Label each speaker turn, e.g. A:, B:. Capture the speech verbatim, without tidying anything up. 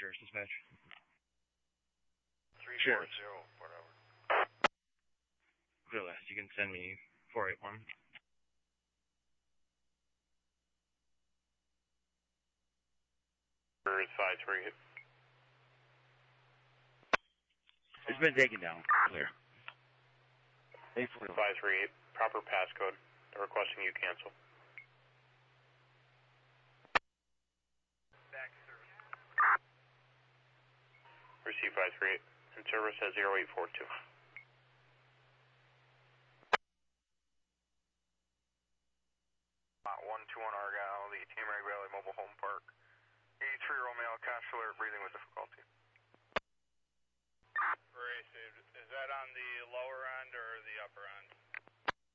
A: sure, dispatch.
B: three four zero, whatever.
A: Clear last, you can send me four eight one.
B: five three eight.
A: It's been taken down. Clear.
B: five three eight, proper passcode. They're requesting you cancel.
C: Back to service.
B: Receive five three eight. In service at zero eight four two.
C: one two one Argyle, the Tamarack Valley Mobile Home Park. eighty-three-year-old male, conscious alert, breathing with difficulty.
B: Received. Is that on the lower end or the upper end?